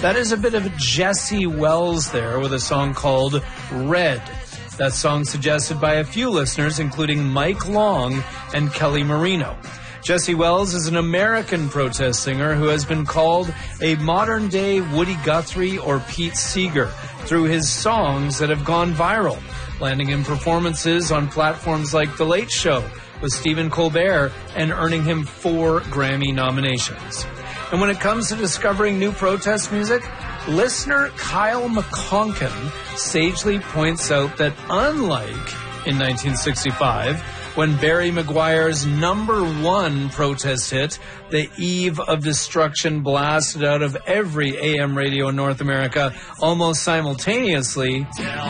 That is a bit of Jesse Wells there with a song called Red. That song suggested by a few listeners, including Mike Long and Kelly Marino. Jesse Wells is an American protest singer who has been called a modern-day Woody Guthrie or Pete Seeger through his songs that have gone viral, landing in performances on platforms like The Late Show with Stephen Colbert and earning him 4 Grammy nominations. And when it comes to discovering new protest music, listener Kyle McConkin sagely points out that unlike in 1965, when Barry Maguire's #1 protest hit, The Eve of Destruction, blasted out of every AM radio in North America almost simultaneously,